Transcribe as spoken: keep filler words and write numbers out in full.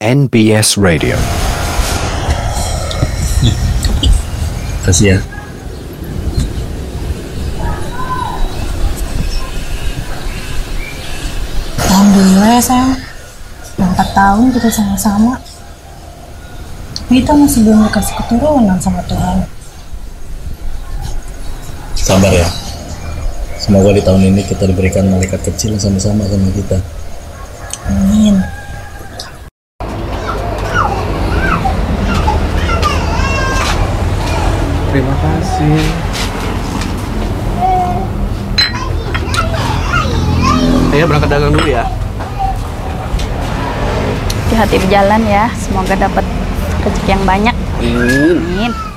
N B S Radio. Kasih ya. Alhamdulillah ya sayang, empat tahun kita sama-sama. Kita masih belum dikasih keturunan sama Tuhan. Sabar ya. Semoga di tahun ini kita diberikan malaikat kecil sama-sama sama kita. Amin. Terima kasih. Ayo berangkat dagang dulu ya. Hati-hati di jalan ya, semoga dapat rezeki yang banyak. Amin. Amin.